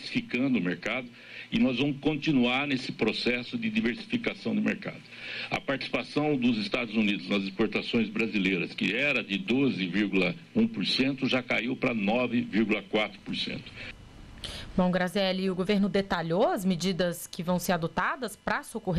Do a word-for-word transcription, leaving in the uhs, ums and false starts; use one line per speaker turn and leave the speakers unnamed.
diversificando o mercado e nós vamos continuar nesse processo de diversificação do mercado. A participação dos Estados Unidos nas exportações brasileiras, que era de doze vírgula um por cento, já caiu para nove vírgula quatro por cento.
Bom, Graziele, o governo detalhou as medidas que vão ser adotadas para socorrer